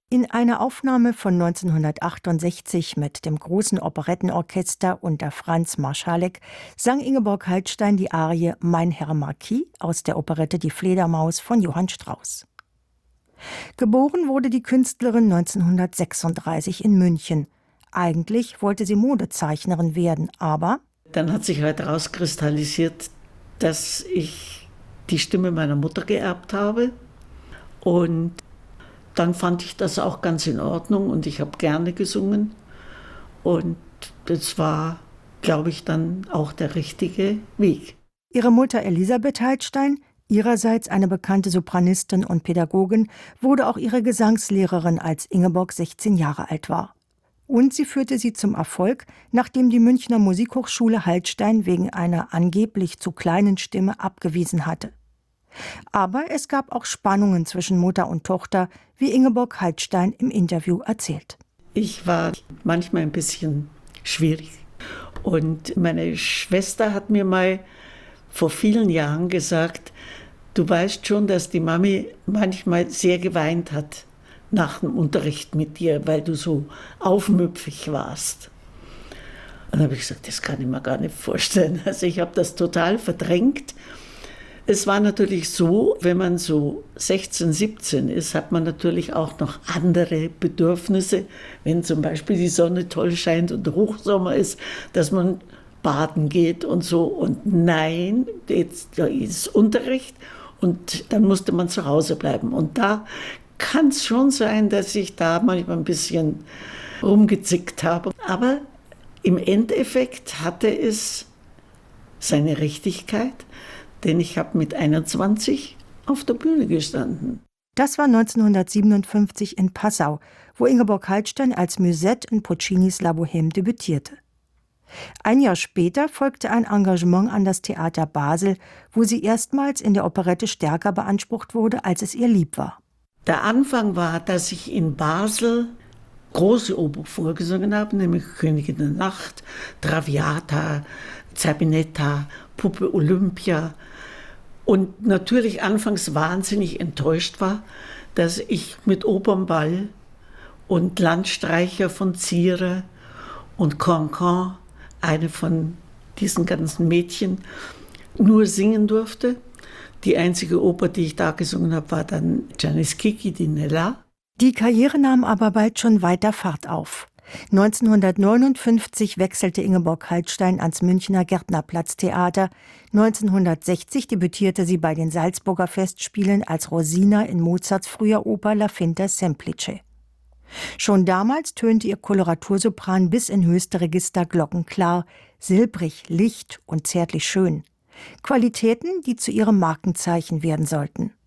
In einer Aufnahme von 1968 mit dem Großen Operettenorchester unter Franz Marschalek sang Ingeborg Heilstein die Arie Mein Herr Marquis aus der Operette Die Fledermaus von Johann Strauss. Geboren wurde die Künstlerin 1936 in München. Eigentlich wollte sie Modezeichnerin werden, aber dann hat sich halt herauskristallisiert, dass ich die Stimme meiner Mutter geerbt habe. Und dann fand ich das auch ganz in Ordnung und ich habe gerne gesungen. Und das war, glaube ich, dann auch der richtige Weg. Ihre Mutter Elisabeth Heilstein, ihrerseits eine bekannte Sopranistin und Pädagogin, wurde auch ihre Gesangslehrerin, als Ingeborg 16 Jahre alt war. Und sie führte sie zum Erfolg, nachdem die Münchner Musikhochschule Heilstein wegen einer angeblich zu kleinen Stimme abgewiesen hatte. Aber es gab auch Spannungen zwischen Mutter und Tochter, wie Ingeborg Heilstein im Interview erzählt. Ich war manchmal ein bisschen schwierig. Und meine Schwester hat mir mal vor vielen Jahren gesagt, du weißt schon, dass die Mami manchmal sehr geweint hat nach dem Unterricht mit dir, weil du so aufmüpfig warst. Und dann habe ich gesagt, das kann ich mir gar nicht vorstellen. Also ich habe das total verdrängt. Es war natürlich so, wenn man so 16, 17 ist, hat man natürlich auch noch andere Bedürfnisse. Wenn zum Beispiel die Sonne toll scheint und Hochsommer ist, dass man baden geht und so. Und nein, jetzt ist Unterricht und dann musste man zu Hause bleiben. Und da kann es schon sein, dass ich da manchmal ein bisschen rumgezickt habe. Aber im Endeffekt hatte es seine Richtigkeit, denn ich habe mit 21 auf der Bühne gestanden. Das war 1957 in Passau, wo Ingeborg Heilstein als Musette in Puccinis La Bohème debütierte. Ein Jahr später folgte ein Engagement an das Theater Basel, wo sie erstmals in der Operette stärker beansprucht wurde, als es ihr lieb war. Der Anfang war, dass ich in Basel große Oper vorgesungen habe, nämlich Königin der Nacht, Traviata, Zerbinetta, Puppe Olympia. Und natürlich anfangs wahnsinnig enttäuscht war, dass ich mit Opernball und Landstreicher von Zierer und Cancan, eine von diesen ganzen Mädchen, nur singen durfte. Die einzige Oper, die ich da gesungen habe, war dann Giannis Schicchi di Nella. Die Karriere nahm aber bald schon weiter Fahrt auf. 1959 wechselte Ingeborg Heilstein ans Münchner Gärtnerplatztheater. 1960 debütierte sie bei den Salzburger Festspielen als Rosina in Mozarts früher Oper La Finta Semplice. Schon damals tönte ihr Koloratursopran bis in höchste Register glockenklar, silbrig, licht und zärtlich schön. Qualitäten, die zu ihrem Markenzeichen werden sollten.